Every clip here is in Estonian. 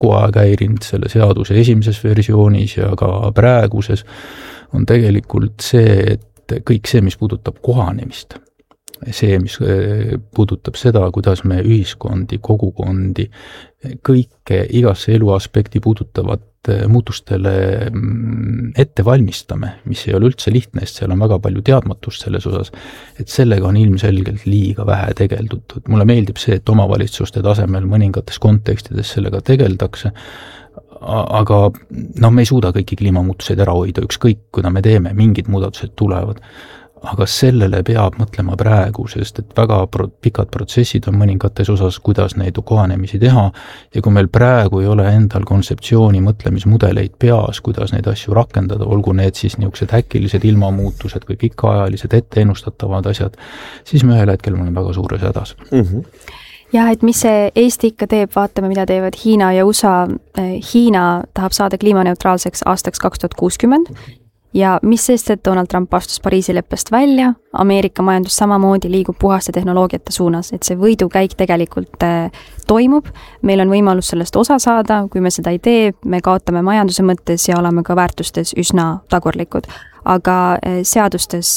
kogu aeg häirinud selle seaduse esimeses versioonis ja ka praeguses, on tegelikult see, et kõik see, mis puudutab kohanemist, see, mis puudutab seda, kuidas me ühiskondi, kogukondi, kõike igasse eluaspekti puudutavat muutustele ette valmistame, mis ei ole üldse lihtne, sest seal on väga palju teadmatust selles osas, et sellega on ilmselgelt liiga vähe tegeldud. Mulle meeldib see, et omavalitsuste tasemel mõningates kontekstides sellega tegeldakse, aga me ei suuda kõiki kliimamuutuseid ära hoida, ükskõik, kuna me teeme, mingid muudatused tulevad. Aga sellele peab mõtlema praegu, sest et väga pikad protsessid on mõningates osas, kuidas neid kohanemisi teha, ja kui meil praegu ei ole endal kontseptsiooni mõtlemismudeleid peas, kuidas neid asju rakendada, olgu need siis niisugused äkilised ilmamuutused või pikaajalised etteennustatavad asjad, siis me ühel hetkel oleme väga suures hädas. Jah, et mis see Eesti ikka teeb, vaatame, mida teevad Hiina ja USA. Hiina tahab saada kliimaneutraalseks aastaks 2060, ja mis sest, et Donald Trump astus Pariisi leppest välja, Ameerika majandus samamoodi liigub puhaste tehnoloogiate suunas, et see võidukäik tegelikult toimub, meil on võimalus sellest osa saada, kui me seda ei tee, me kaotame majanduse mõttes ja oleme ka väärtustes üsna tagurlikud. Aga seadustes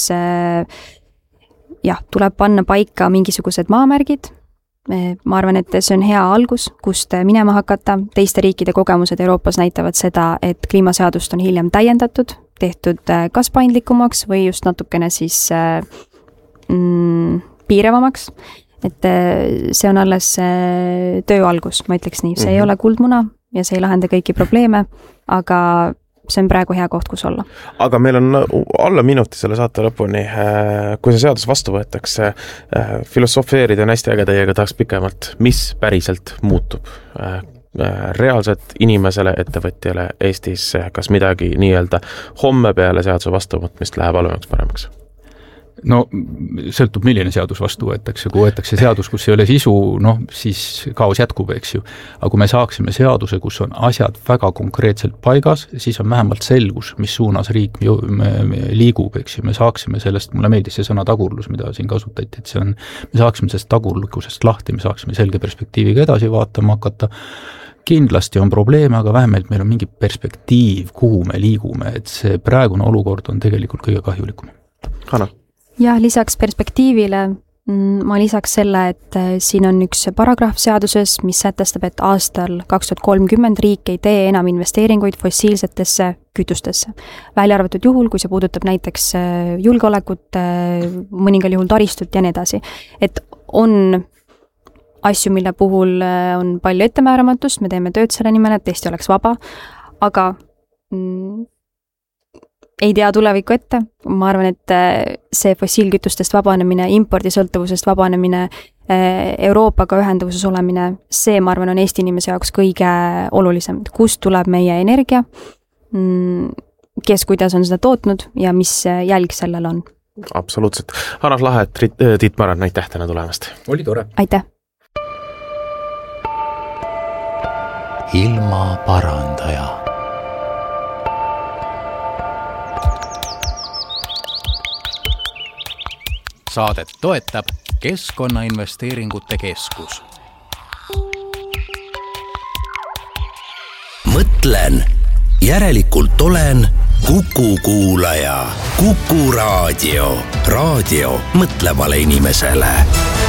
tuleb panna paika mingisugused maamärgid. Ma arvan, et see on hea algus, kust minema hakata. Teiste riikide kogemused Euroopas näitavad seda, et kliimaseadust on hiljem täiendatud, tehtud kas paindlikumaks või just natukene siis piiravamaks. Et see on alles töö algus, ma ütleks nii. See ei ole kuldmuna ja see ei lahenda kõiki probleeme, aga see on praegu hea koht, kus olla. Aga meil on alla minuti selle saate lõpuni. Kui see seadus vastu võetakse, filosofeerida on hästi äge, teiega tahaks pikemalt. Mis päriselt muutub? Reaalselt inimesele, ettevõtjale Eestis, kas midagi nii-öelda homme peale seaduse vastuvõtmist läheb halvemaks paremaks? No sõltub, milline seadus vastu võetakse. Kui võetakse seadus, kus ei ole sisu, siis kaos jätkub, eks ju. Aga kui me saaksime seaduse, kus on asjad väga konkreetselt paigas, siis on vähemalt selgus, mis suunas riik liigub, eks ju. Me saaksime sellest, mulle meeldis see sõna tagurlus, mida siin kasutati, et me saaksime sellest tagurlikkusest lahti, me saaksime selge perspektiiviga edasi vaatama hakata. Kindlasti on probleeme, aga vähemalt meil on mingi perspektiiv, kuhu me liigume, et see praegune olukord on tegelikult kõige kahjulikum. Hanna? Ja lisaks perspektiivile ma lisaks selle, et siin on üks paragrahv seaduses, mis sätestab, et aastal 2030 riik ei tee enam investeeringuid fossiilsetesse kütustesse. Välja arvatud juhul, kui see puudutab näiteks julgeolekut, mõningal juhul taristut ja nii edasi. Et on asju, mille puhul on palju ettemääramatust, me teeme tööd selle nimel, et Eesti oleks vaba, aga ei tea tulevikku ette. Ma arvan, et see fossiilkütustest vabanemine, impordisõltuvusest vabanemine, Euroopaga ühendavuses olemine, see, ma arvan, on Eesti inimese jaoks kõige olulisem. Kust tuleb meie energia, kes kuidas on seda tootnud ja mis jälg sellel on? Absoluutselt. Hanna Lahe, Tiit Maran, aitäh täna tulemast. Oli tore. Aitäh. Ilma parandaja. Saadet toetab Keskkonnainvesteeringute Keskus. Mõtlen, järelikult olen Kuku kuulaja. Kuku raadio. Raadio mõtlevale inimesele.